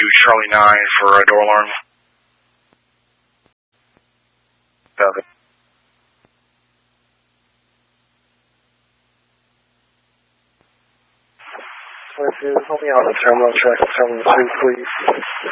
Charlie 9 for a door alarm. Copy. Help me out on the terminal track, terminal 2, please.